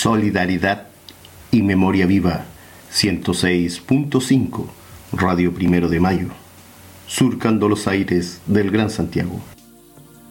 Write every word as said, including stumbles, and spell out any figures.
solidaridad y memoria viva. ciento seis punto cinco Radio Primero de Mayo, surcando los aires del Gran Santiago.